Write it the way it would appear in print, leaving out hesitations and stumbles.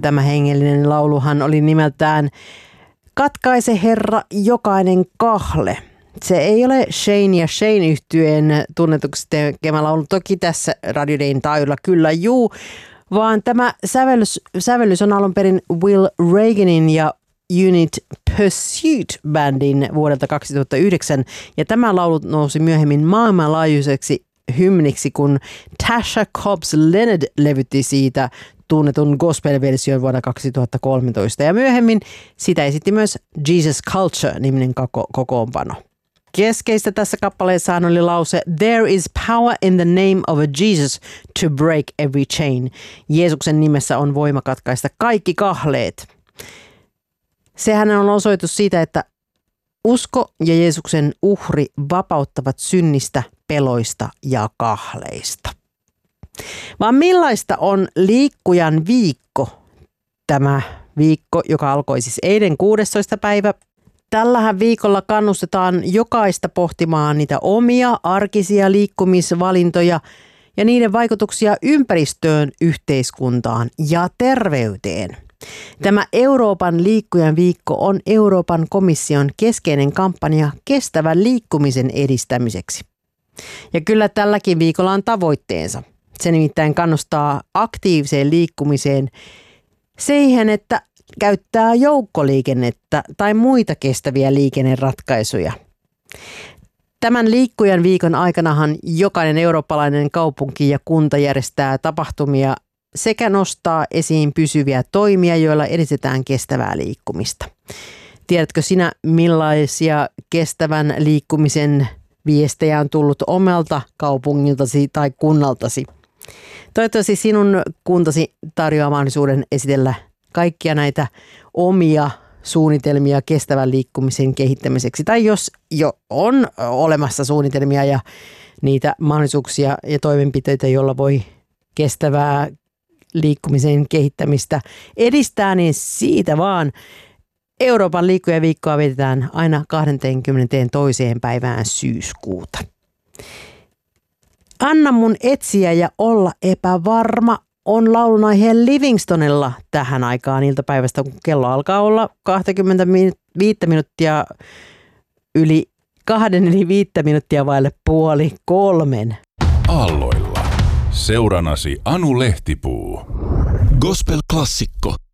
Tämä hengellinen lauluhan oli nimeltään Katkaise Herra jokainen kahle. Se ei ole Shane ja Shane -yhtyeen tunnetuksi tekemä laulu, toki tässä Radio Dayn taajuudella kyllä vaan tämä sävellys on alun perin Will Reaganin ja Unit Pursuit-bändin vuodelta 2009, ja tämä laulu nousi myöhemmin maailmanlaajuiseksi hymniksi, kun Tasha Cobbs Leonard levytti siitä tunnetun gospel-version vuonna 2013, ja myöhemmin sitä esitti myös Jesus Culture-niminen kokoonpano. Keskeistä tässä kappaleessaan oli lause "There is power in the name of a Jesus to break every chain." Jeesuksen nimessä on voima katkaista kaikki kahleet. Sehän on osoitus siitä, että usko ja Jeesuksen uhri vapauttavat synnistä, peloista ja kahleista. Vaan millaista on liikkujan viikko? Tämä viikko, joka alkoi siis eilen 16. päivä. Tällähän viikolla kannustetaan jokaista pohtimaan niitä omia arkisia liikkumisvalintoja ja niiden vaikutuksia ympäristöön, yhteiskuntaan ja terveyteen. Tämä Euroopan liikkujan viikko on Euroopan komission keskeinen kampanja kestävän liikkumisen edistämiseksi. Ja kyllä tälläkin viikolla on tavoitteensa. Se nimittäin kannustaa aktiiviseen liikkumiseen siihen, että käyttää joukkoliikennettä tai muita kestäviä liikenneratkaisuja. Tämän liikkujan viikon aikanahan jokainen eurooppalainen kaupunki ja kunta järjestää tapahtumia sekä nostaa esiin pysyviä toimia, joilla edistetään kestävää liikkumista. Tiedätkö sinä, millaisia kestävän liikkumisen viestejä on tullut omalta kaupungiltasi tai kunnaltasi? Toivottavasti sinun kuntasi tarjoaa mahdollisuuden esitellä kaikkia näitä omia suunnitelmia kestävän liikkumisen kehittämiseksi. Tai jos jo on olemassa suunnitelmia ja niitä mahdollisuuksia ja toimenpiteitä, joilla voi kestävää liikkumisen kehittämistä edistää, niin siitä vaan. Euroopan liikkujaviikkoa vietetään aina 22. päivään syyskuuta. Anna mun etsiä ja olla epävarma on laulun aihe Livingstonella tähän aikaan iltapäivästä, kun kello alkaa olla 25 minuuttia yli 5 minuuttia vaille 2:30. Aalloilla. Seuranasi Anu Lehtipuu. Gospel-klassikko.